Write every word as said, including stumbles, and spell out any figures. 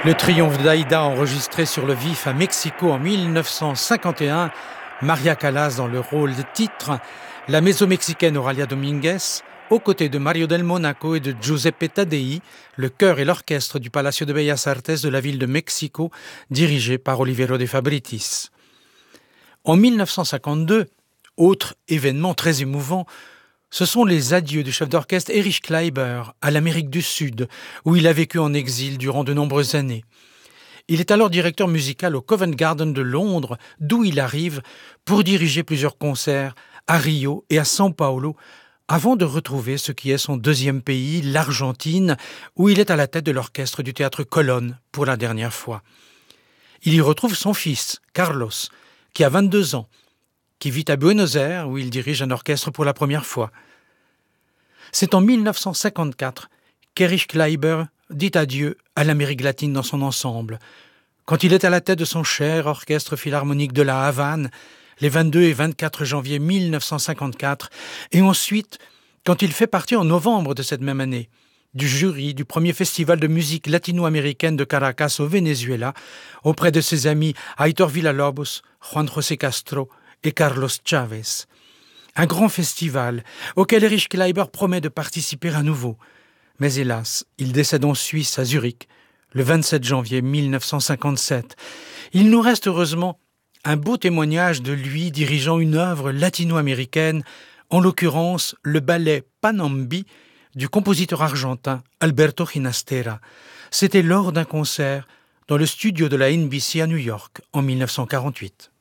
Le triomphe d'Aïda enregistré sur le vif à Mexico en mille neuf cent cinquante et un, Maria Callas dans le rôle de titre, la mezzo-mexicaine Oralia Dominguez, aux côtés de Mario del Monaco et de Giuseppe Taddei, le chœur et l'orchestre du Palacio de Bellas Artes de la ville de Mexico, dirigé par Olivero de Fabritis. En mille neuf cent cinquante-deux, autre événement très émouvant, ce sont les adieux du chef d'orchestre Erich Kleiber à l'Amérique du Sud, où il a vécu en exil durant de nombreuses années. Il est alors directeur musical au Covent Garden de Londres, d'où il arrive pour diriger plusieurs concerts à Rio et à São Paulo, avant de retrouver ce qui est son deuxième pays, l'Argentine, où il est à la tête de l'orchestre du théâtre Colonne pour la dernière fois. Il y retrouve son fils, Carlos, qui a vingt-deux ans, qui vit à Buenos Aires, où il dirige un orchestre pour la première fois. C'est en mille neuf cent cinquante-quatre qu'Erich Kleiber dit adieu à l'Amérique latine dans son ensemble, quand il est à la tête de son cher orchestre philharmonique de la Havane, les vingt-deux et vingt-quatre janvier mille neuf cent cinquante-quatre, et ensuite, quand il fait partie en novembre de cette même année, du jury du premier festival de musique latino-américaine de Caracas au Venezuela, auprès de ses amis Aitor Villalobos, Juan José Castro et Carlos Chavez. Un grand festival auquel Erich Kleiber promet de participer à nouveau. Mais hélas, il décède en Suisse, à Zurich, le vingt-sept janvier mille neuf cent cinquante-sept. Il nous reste heureusement un beau témoignage de lui dirigeant une œuvre latino-américaine, en l'occurrence le ballet Panambi du compositeur argentin Alberto Ginastera. C'était lors d'un concert dans le studio de la N B C à New York en mille neuf cent quarante-huit.